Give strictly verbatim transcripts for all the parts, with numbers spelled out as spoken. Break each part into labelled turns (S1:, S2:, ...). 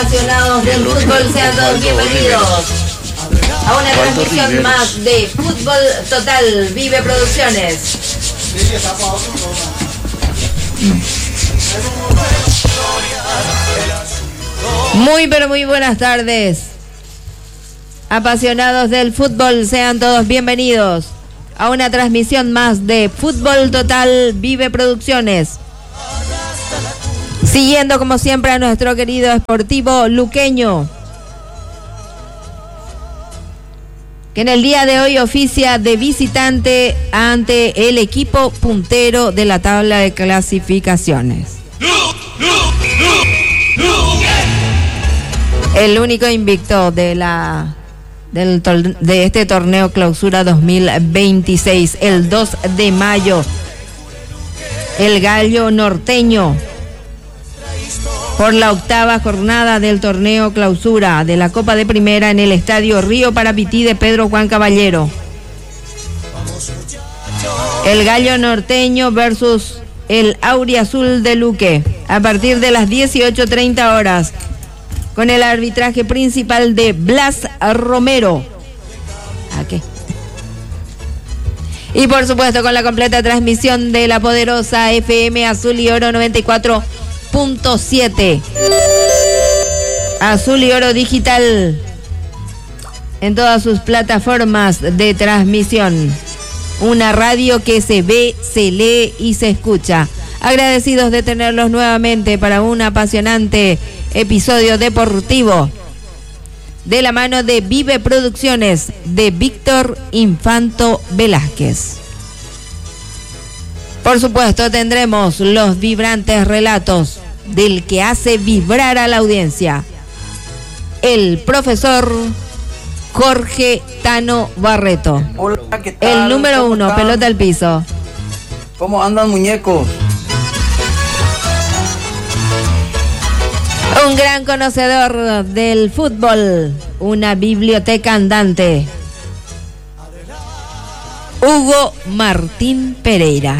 S1: Apasionados del fútbol, sean todos bienvenidos a una transmisión más de Fútbol Total Vive Producciones. Muy pero muy buenas tardes. Apasionados del fútbol, sean todos bienvenidos a una transmisión más de Fútbol Total Vive Producciones. Siguiendo como siempre a nuestro querido Sportivo Luqueño, que en el día de hoy oficia de visitante ante el equipo puntero de la tabla de clasificaciones. El único invicto de la del de este torneo Clausura dos mil veintiséis, el dos de mayo, el Gallo Norteño, por la octava jornada del torneo Clausura de la Copa de Primera en el Estadio Río Parapití de Pedro Juan Caballero. El Gallo Norteño versus el Auriazul de Luque, a partir de las dieciocho treinta horas, con el arbitraje principal de Blas Romero. ¿A qué? Y por supuesto con la completa transmisión de la poderosa F M Azul y Oro noventa y cuatro punto siete. Azul y Oro Digital en todas sus plataformas de transmisión. Una radio que se ve, se lee y se escucha. Agradecidos de tenerlos nuevamente para un apasionante episodio deportivo de la mano de Vive Producciones de Víctor Infanto Velázquez. Por supuesto tendremos los vibrantes relatos del que hace vibrar a la audiencia, el profesor Jorge Tano Barreto.
S2: Hola, ¿qué tal?
S1: El número uno, están? Pelota al piso.
S2: ¿Cómo andan, muñecos?
S1: Un gran conocedor del fútbol, una biblioteca andante, Hugo Martín Pereira.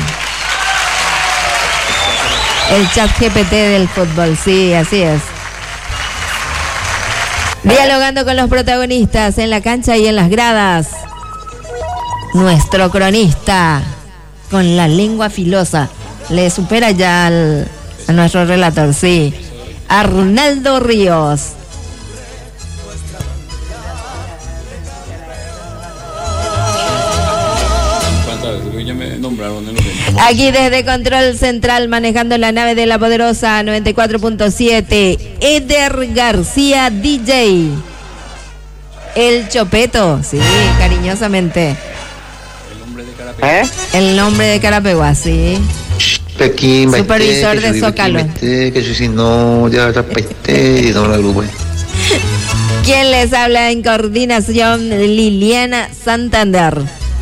S1: El chat G P T del fútbol, sí, así es. Dialogando con los protagonistas en la cancha y en las gradas, nuestro cronista con la lengua filosa, le supera ya al, a nuestro relator, sí, Arnaldo Ríos. Aquí desde Control Central, manejando la nave de la poderosa noventa y cuatro punto siete, Eder García D J. El Chopeto, sí, cariñosamente. El nombre de Carapegua. ¿Eh? El nombre de Carapegua, sí.
S3: Aquí,
S1: supervisor de Zócalo.
S3: Que yo si no, ya y no la grupo.
S1: ¿Quién les habla en coordinación? Liliana Santander.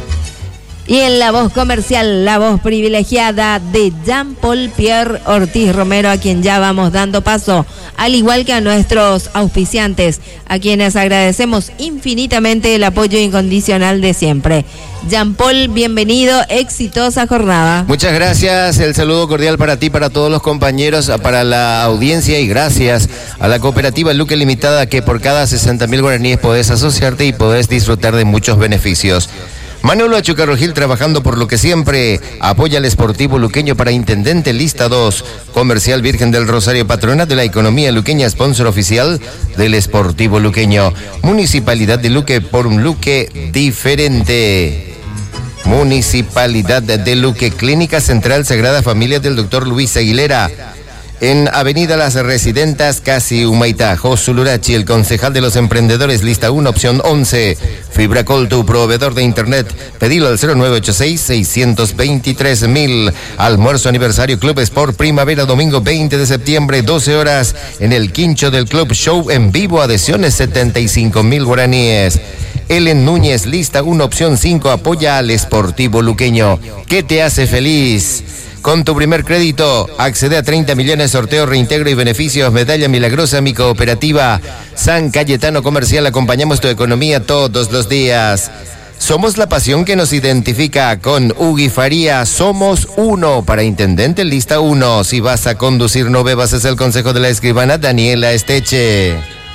S1: Y en la voz comercial, la voz privilegiada de Jean-Paul Pierre Ortiz Romero, a quien ya vamos dando paso, al igual que a nuestros auspiciantes, a quienes agradecemos infinitamente el apoyo incondicional de siempre. Jean-Paul, bienvenido, exitosa jornada.
S4: Muchas gracias, el saludo cordial para ti, para todos los compañeros, para la audiencia, y gracias a la cooperativa Luque Limitada, que por cada sesenta mil guaraníes podés asociarte y podés disfrutar de muchos beneficios. Manolo Achucarrojil, trabajando por lo que siempre. Apoya al Sportivo Luqueño para Intendente Lista dos. Comercial Virgen del Rosario, patrona de la economía luqueña, sponsor oficial del Sportivo Luqueño. Municipalidad de Luque, por un Luque diferente. Municipalidad de Luque. Clínica Central Sagrada Familia del doctor Luis Aguilera, en Avenida Las Residentas, casi Humaitá. Josulurachi, el concejal de los emprendedores, lista uno, opción once. Fibracol, tu proveedor de internet. Pedilo al cero nueve ocho seis, seis dos tres mil. Almuerzo aniversario Club Sport Primavera, domingo veinte de septiembre, doce horas, en el quincho del Club. Show en vivo, adhesiones setenta y cinco mil guaraníes. Ellen Núñez, lista uno, opción cinco, apoya al Sportivo Luqueño. ¿Qué te hace feliz? Con tu primer crédito, accede a treinta millones, sorteo, reintegro y beneficios. Medalla milagrosa, mi cooperativa San Cayetano Comercial. Acompañamos tu economía todos los días. Somos la pasión que nos identifica. Con Ugui Faría, somos uno. Para intendente, lista uno. Si vas a conducir, no bebas, es el consejo de la escribana Daniela Esteche.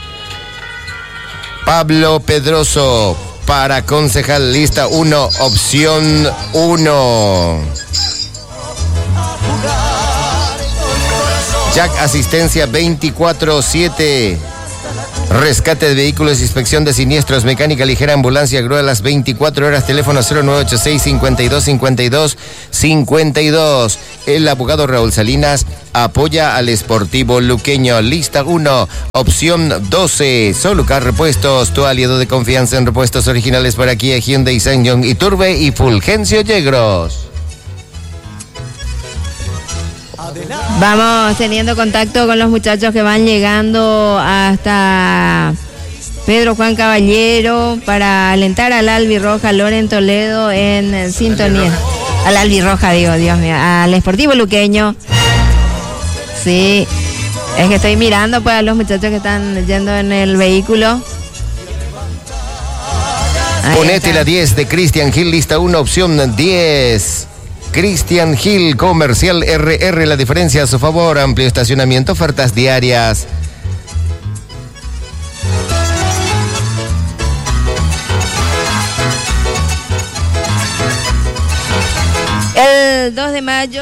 S4: Pablo Pedroso, para concejal, lista uno, opción uno. Jack Asistencia veinticuatro siete. Rescate de vehículos, inspección de siniestros, mecánica ligera, ambulancia, grúa a las veinticuatro horas, teléfono cero nueve ocho seis, cincuenta y dos, cincuenta y dos, cincuenta y dos. El abogado Raúl Salinas apoya al Sportivo Luqueño, lista uno, opción doce. Solucar Repuestos, tu aliado de confianza en repuestos originales para Kia, Hyundai, Sanyong, Iturbe y Fulgencio Yegros.
S1: Vamos teniendo contacto con los muchachos que van llegando hasta Pedro Juan Caballero para alentar al Albirroja, Loren Toledo en sintonía. Al Albirroja, digo, Dios mío, al Sportivo Luqueño. Sí, es que estoy mirando pues a los muchachos que están yendo en el vehículo. Ahí
S4: Ponete
S1: está.
S4: la diez de Cristian Gil, lista uno, opción diez. Cristian Gil, Comercial R R, la diferencia a su favor, amplio estacionamiento, ofertas diarias.
S1: El dos de mayo.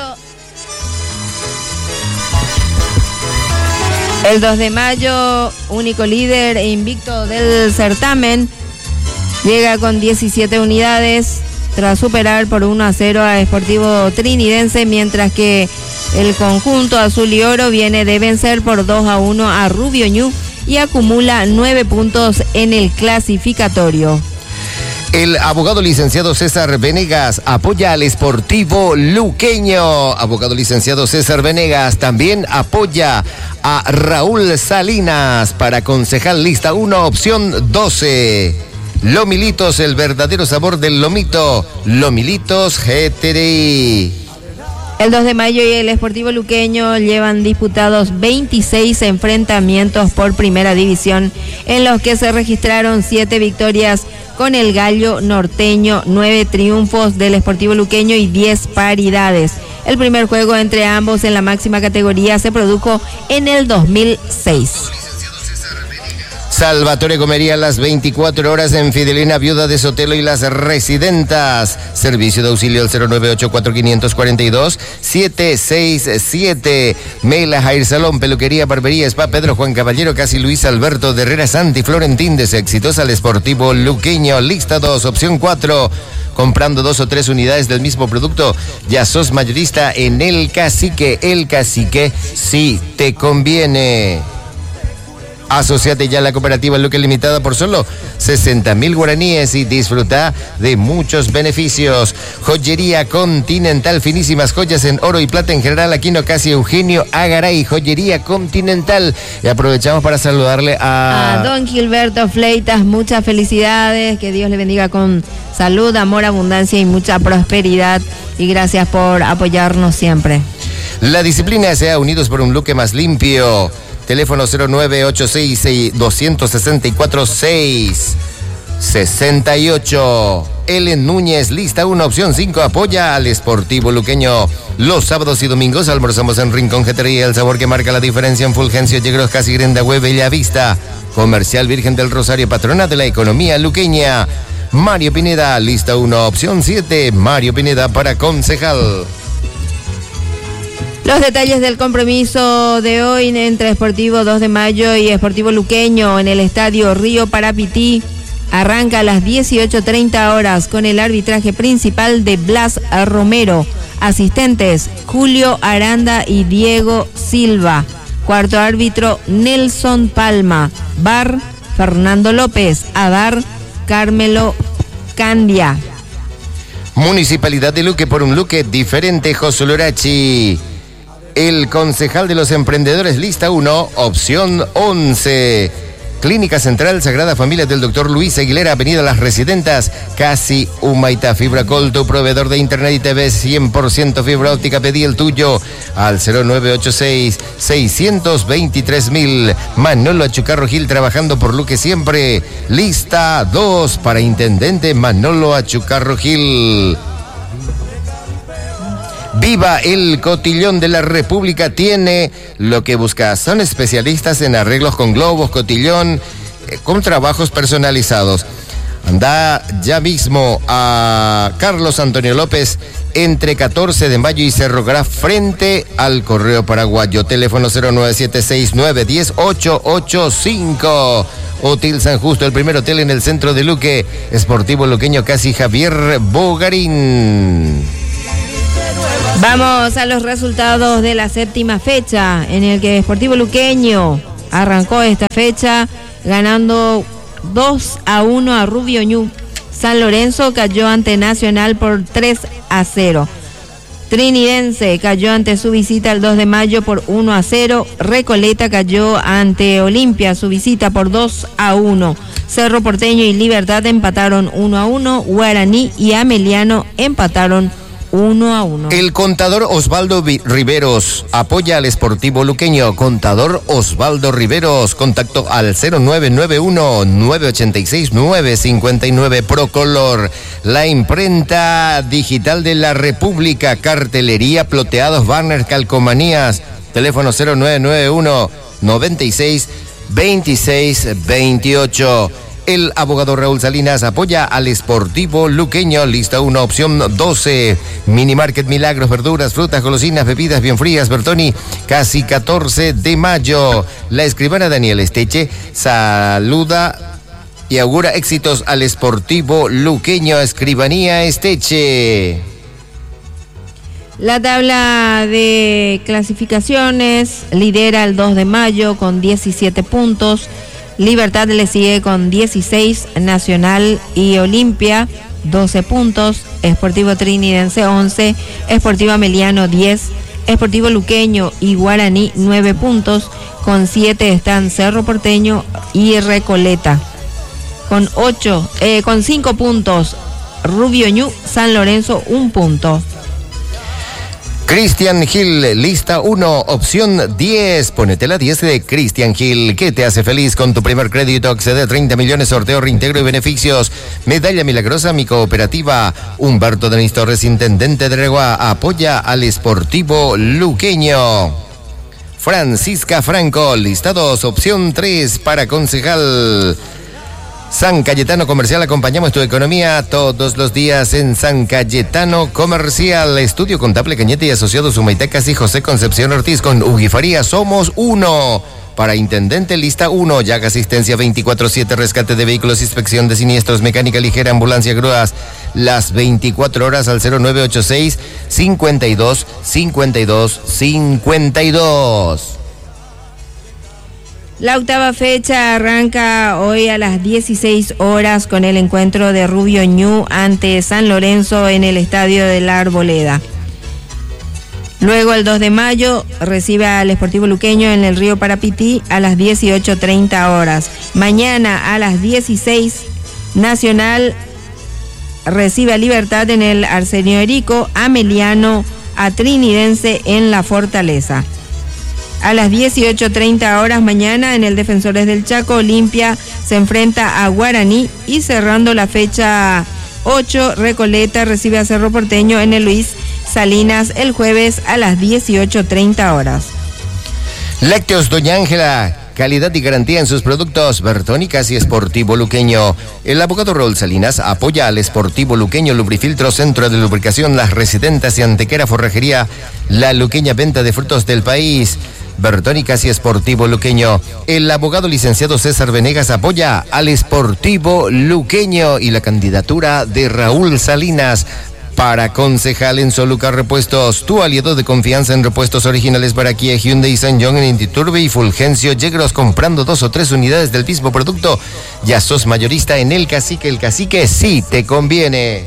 S1: El dos de mayo, único líder e invicto del certamen, llega con diecisiete unidades tras superar por uno a cero a Sportivo Trinidense, mientras que el conjunto azul y oro viene de vencer por dos a uno a Rubio Ñu y acumula nueve puntos en el clasificatorio.
S4: El abogado licenciado César Venegas apoya al Sportivo Luqueño. Abogado licenciado César Venegas también apoya a Raúl Salinas para concejal, lista uno, opción doce. Lomilitos, el verdadero sabor del lomito. Lomilitos G T D I.
S1: El dos de mayo y el Sportivo Luqueño llevan disputados veintiséis enfrentamientos por primera división, en los que se registraron siete victorias con el Gallo Norteño, nueve triunfos del Sportivo Luqueño y diez paridades. El primer juego entre ambos en la máxima categoría se produjo en el dos mil seis.
S4: Salvatore Comería, las veinticuatro horas en Fidelina, Viuda de Sotelo y Las Residentas. Servicio de auxilio al cero nueve ocho cuatro cinco cuatro dos siete seis siete. Mela Jair Salón, peluquería, barbería, spa, Pedro Juan Caballero, Casi Luis Alberto de Herrera, Santi Florentín, de Exitosa al Sportivo Luqueño, lista dos, opción cuatro. Comprando dos o tres unidades del mismo producto, ya sos mayorista en El Cacique. El Cacique, sí te conviene. Asociate ya a la cooperativa Luque Limitada por solo sesenta mil guaraníes y disfruta de muchos beneficios. Joyería Continental, finísimas joyas en oro y plata en general, Aquino Casi Eugenio Agaray, Joyería Continental. Y aprovechamos para saludarle a...
S1: A don Gilberto Fleitas, muchas felicidades, que Dios le bendiga con salud, amor, abundancia y mucha prosperidad, y gracias por apoyarnos siempre.
S4: La Disciplina S A, unidos por un Luque más limpio. Teléfono cero nueve ocho seis, dos seis cuatro, seis seis ocho. Ellen Núñez, lista uno, opción cinco, apoya al Sportivo Luqueño. Los sábados y domingos almorzamos en Rincón Jetería, el sabor que marca la diferencia en Fulgencio, Yegros, Casi Grendahue, Bellavista. Comercial Virgen del Rosario, patrona de la economía luqueña. Mario Pineda, lista uno, opción siete, Mario Pineda para concejal.
S1: Los detalles del compromiso de hoy entre Sportivo dos de mayo y Sportivo Luqueño en el Estadio Río Parapití arranca a las dieciocho treinta horas con el arbitraje principal de Blas Romero. Asistentes Julio Aranda y Diego Silva. Cuarto árbitro Nelson Palma. V A R Fernando López. A V A R Carmelo Candia.
S4: Municipalidad de Luque, por un Luque diferente, José Lorachi. El concejal de los emprendedores, lista uno, opción once. Clínica Central Sagrada Familia del doctor Luis Aguilera, Avenida Las Residentas, casi Humaitá. Fibracol, tu proveedor de internet y T V cien por ciento fibra óptica. Pedí el tuyo al cero nueve ocho seis, seis dos tres mil. Manolo Achucarro Gil, trabajando por lo que siempre. Lista dos para intendente Manolo Achucarro Gil. Viva el Cotillón de la República, tiene lo que buscas. Son especialistas en arreglos con globos, cotillón, eh, con trabajos personalizados. Anda ya mismo a Carlos Antonio López entre catorce de mayo y Cerro Graf, frente al Correo Paraguayo. Teléfono cero nueve siete seis nueve uno cero ocho ocho cinco. Hotel San Justo, el primer hotel en el centro de Luque. Esportivo Luqueño, casi Javier Bogarín.
S1: Vamos a los resultados de la séptima fecha, en el que Sportivo Luqueño arrancó esta fecha ganando dos a uno a Rubio Ñu. San Lorenzo cayó ante Nacional por tres a cero. Trinidense cayó ante su visita el dos de mayo por uno a cero. Recoleta cayó ante Olimpia, su visita, por dos a uno. Cerro Porteño y Libertad empataron uno a uno. Guaraní y Ameliano empataron uno a uno.
S4: El contador Osvaldo Riveros apoya al Sportivo Luqueño. Contador Osvaldo Riveros, contacto al cero nueve nueve uno, nueve ocho seis, nueve cinco nueve. Procolor, la imprenta digital de la República. Cartelería, ploteados, banners, calcomanías. Teléfono cero nueve nueve uno, noventa y seis, veintiséis veintiocho. El abogado Raúl Salinas apoya al Sportivo Luqueño. Lista uno, opción doce. Mini Market Milagros, verduras, frutas, golosinas, bebidas bien frías. Bertoni, casi catorce de mayo. La escribana Daniela Esteche saluda y augura éxitos al Sportivo Luqueño. Escribanía Esteche.
S1: La tabla de clasificaciones lidera el dos de mayo con diecisiete puntos. Libertad le sigue con dieciséis, Nacional y Olimpia doce puntos, Sportivo Trinidense once, Sportivo Ameliano diez, Sportivo Luqueño y Guaraní nueve puntos, con siete están Cerro Porteño y Recoleta. Con ocho, eh, con cinco puntos Rubio Ñu, San Lorenzo un punto.
S4: Cristian Gil, lista uno, opción diez. Ponete la diez de Cristian Gil. ¿Qué te hace feliz con tu primer crédito? Accede a treinta millones, sorteo, reintegro y beneficios. Medalla milagrosa, mi cooperativa. Humberto Denis Torres, intendente de Regua, apoya al Sportivo Luqueño. Francisca Franco, lista dos, opción tres para concejal. San Cayetano Comercial, acompañamos tu economía todos los días en San Cayetano Comercial. Estudio Contable Cañete y Asociados Humaitecas y José Concepción Ortiz con Ugi Farías. Somos uno. Para intendente, lista uno. Yaga Asistencia veinticuatro siete, rescate de vehículos, inspección de siniestros, mecánica ligera, ambulancia, grúas. Las veinticuatro horas al cero nueve ocho seis, cincuenta y dos, cincuenta y dos, cincuenta y dos.
S1: La octava fecha arranca hoy a las dieciséis horas con el encuentro de Rubio Ñu ante San Lorenzo en el Estadio de la Arboleda. Luego el dos de mayo recibe al Sportivo Luqueño en el Río Parapití a las dieciocho treinta horas. Mañana a las dieciséis, Nacional recibe a Libertad en el Arsenio Erico, Ameliano a Trinidense en la Fortaleza. A las dieciocho treinta horas mañana en el Defensores del Chaco, Olimpia se enfrenta a Guaraní y cerrando la fecha ocho, Recoleta recibe a Cerro Porteño en el Luis Salinas el jueves a las dieciocho treinta horas.
S4: Lácteos Doña Ángela, calidad y garantía en sus productos. Bertoni, casi Sportivo Luqueño. El abogado Raúl Salinas apoya al Sportivo Luqueño. Lubrifiltro, centro de lubricación, Las Residentas y Antequera Forrajería, la luqueña venta de frutos del país. Bertoni, casi Sportivo Luqueño. El abogado licenciado César Venegas apoya al Sportivo Luqueño y la candidatura de Raúl Salinas para concejal en Soluca Repuestos. Tu aliado de confianza en repuestos originales para Kia, Hyundai, San John, en Intiturbe y Fulgencio Yegros. Comprando dos o tres unidades del mismo producto, ya sos mayorista en El Cacique. El Cacique sí te conviene.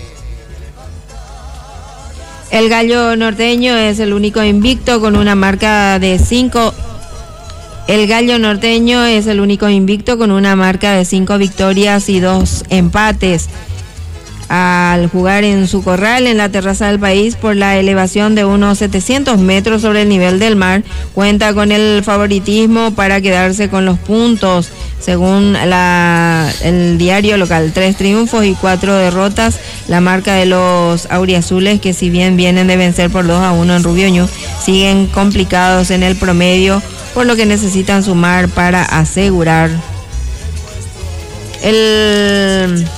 S1: El Gallo Norteño es el único invicto con una marca de cinco El Gallo Norteño es el único invicto con una marca de cinco victorias y dos empates. Al jugar en su corral en la terraza del país por la elevación de unos setecientos metros sobre el nivel del mar, cuenta con el favoritismo para quedarse con los puntos. Según la, el diario local, tres triunfos y cuatro derrotas, la marca de los auriazules, que si bien vienen de vencer por dos a uno en Rubio Ñu, siguen complicados en el promedio, por lo que necesitan sumar para asegurar el...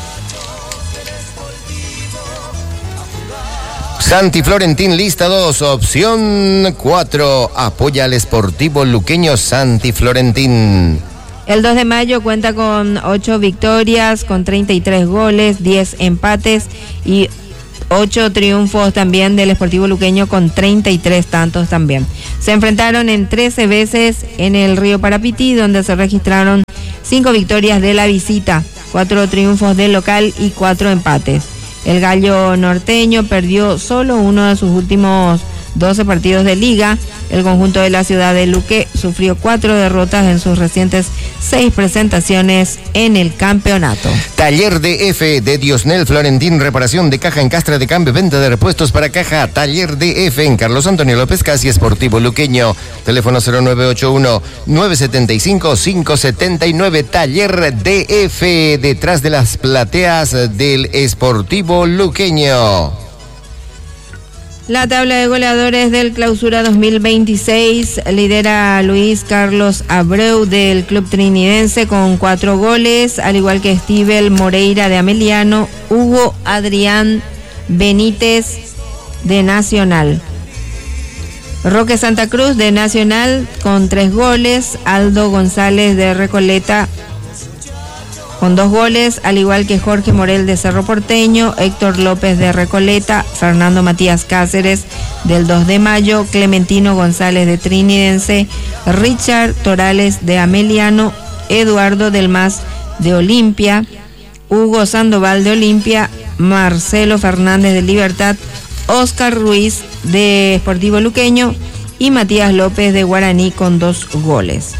S4: Santi Florentín, lista dos, opción cuatro, apoya al Sportivo Luqueño Santi Florentín.
S1: El dos de mayo cuenta con ocho victorias, con treinta y tres goles, diez empates y ocho triunfos también del Sportivo Luqueño con treinta y tres tantos también. Se enfrentaron en trece veces en el Río Parapití, donde se registraron cinco victorias de la visita, cuatro triunfos del local y cuatro empates. El Gallo Norteño perdió solo uno de sus últimos doce partidos de liga. El conjunto de la ciudad de Luque sufrió cuatro derrotas en sus recientes seis presentaciones en el campeonato.
S4: Taller D F de Diosnel Florentín, reparación de caja en castra de cambio, venta de repuestos para caja. Taller D F en Carlos Antonio López Casi, Sportivo Luqueño. Teléfono cero nueve ocho uno, nueve siete cinco, cinco siete nueve. Taller D F, detrás de las plateas del Sportivo Luqueño.
S1: La tabla de goleadores del Clausura dos mil veintiséis lidera Luis Carlos Abreu del club trinidense con cuatro goles, al igual que Estivel Moreira de Ameliano, Hugo Adrián Benítez de Nacional. Roque Santa Cruz de Nacional con tres goles, Aldo González de Recoleta con dos goles, al igual que Jorge Morel de Cerro Porteño, Héctor López de Recoleta, Fernando Matías Cáceres del dos de mayo, Clementino González de Trinidense, Richard Torales de Ameliano, Eduardo del Mas de Olimpia, Hugo Sandoval de Olimpia, Marcelo Fernández de Libertad, Oscar Ruiz de Sportivo Luqueño y Matías López de Guaraní con dos goles.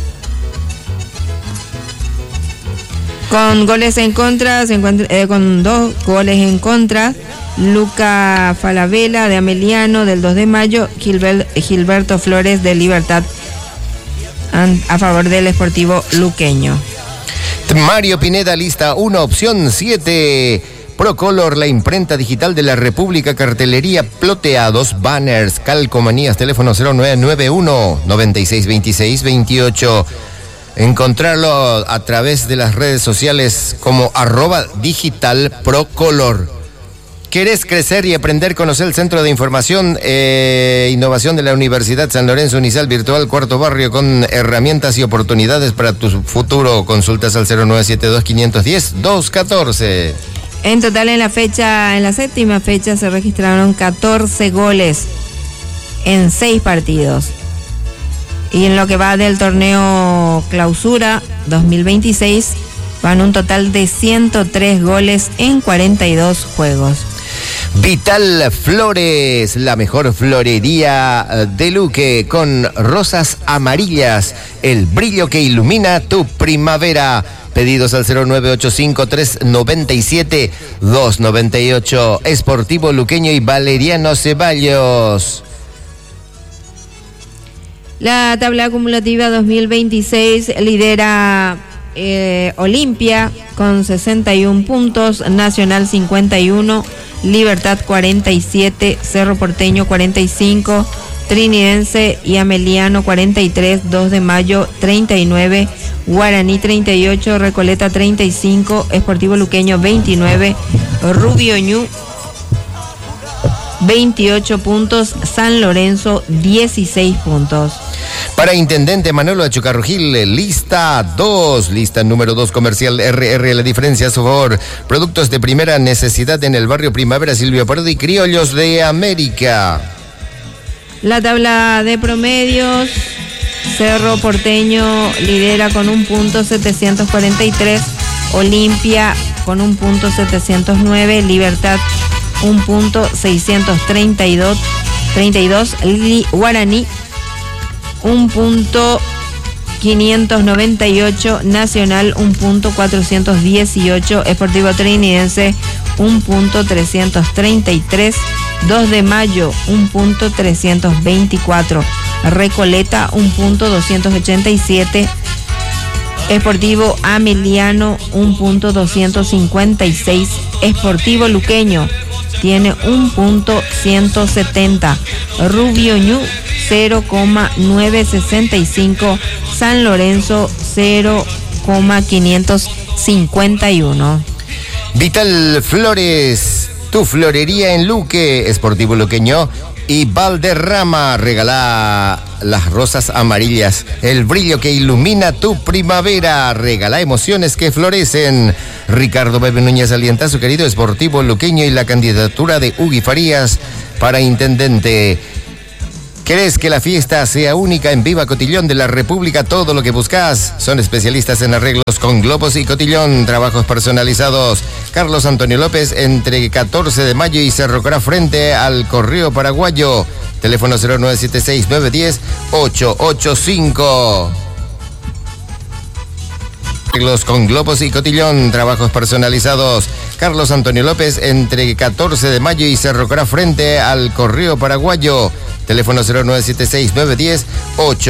S1: Con goles en contra, se encuentra, eh, con dos goles en contra, Luca Falabella de Ameliano del dos de mayo, Gilbert, Gilberto Flores de Libertad a favor del Sportivo Luqueño.
S4: Mario Pineda, lista uno, opción siete. Procolor, la imprenta digital de la República, cartelería, ploteados, banners, calcomanías, teléfono cero nueve nueve uno, nueve seis dos seis, dos ocho. Encontrarlo a través de las redes sociales como arroba digital procolor. ¿Querés crecer y aprender? Conocer el Centro de Información e Innovación de la Universidad San Lorenzo Unisal Virtual Cuarto Barrio, con herramientas y oportunidades para tu futuro. Consultas al cero nueve siete dos, cinco uno cero, dos uno cuatro.
S1: En total, en la fecha, en la séptima fecha se registraron catorce goles en seis partidos. Y en lo que va del torneo Clausura dos mil veintiséis, van un total de ciento tres goles en cuarenta y dos juegos.
S4: Vital Flores, la mejor florería de Luque, con rosas amarillas, el brillo que ilumina tu primavera. Pedidos al cero nueve ocho cinco, tres nueve siete, dos nueve ocho. Sportivo Luqueño y Valeriano Ceballos.
S1: La tabla acumulativa dos mil veintiséis lidera eh, Olimpia con sesenta y uno puntos, Nacional cincuenta y uno, Libertad cuarenta y siete, Cerro Porteño cuarenta y cinco, Trinidense y Ameliano cuarenta y tres, dos de mayo treinta y nueve, Guaraní treinta y ocho, Recoleta treinta y cinco, Sportivo Luqueño veintinueve, Rubio Ñu veintiocho puntos, San Lorenzo dieciséis puntos.
S4: Para Intendente Manolo Achucarrujil, lista dos, lista número dos, comercial R R, la diferencia a su favor. Productos de primera necesidad en el barrio Primavera, Silvio Parodi, Criollos de América.
S1: La tabla de promedios, Cerro Porteño lidera con un punto setecientos cuarenta y tres, Olimpia con un punto setecientos nueve, Libertad un punto seiscientos treinta y dos, treinta y dos, Guaraní un punto quinientos noventa y ocho, Nacional un punto cuatrocientos dieciocho, Sportivo Trinidense un punto trescientos treinta y tres, dos de mayo un punto trescientos veinticuatro, Recoleta un punto doscientos ochenta y siete, Sportivo Ameliano un punto doscientos cincuenta y seis, Sportivo Luqueño tiene un punto ciento setenta, Rubio Ñu cero coma novecientos sesenta y cinco, San Lorenzo cero coma quinientos cincuenta y uno.
S4: Vital Flores, tu florería en Luque, Sportivo Luqueño y Valderrama, regala las rosas amarillas, el brillo que ilumina tu primavera, regala emociones que florecen. Ricardo Bebe Núñez alienta su querido Sportivo Luqueño y la candidatura de Ugui Farías para intendente. ¿Querés que la fiesta sea única en Viva Cotillón de la República? Todo lo que buscas. Son especialistas en arreglos con globos y cotillón, trabajos personalizados. Carlos Antonio López, entre catorce de mayo y Cerro Corá, frente al Correo Paraguayo. Teléfono cero nueve siete seis, nueve uno cero, ocho ocho cinco. Arreglos con globos y cotillón, trabajos personalizados. Carlos Antonio López, entre catorce de mayo y Cerro Corá, frente al Correo Paraguayo. Teléfono cero nueve siete seis, nueve uno cero, ocho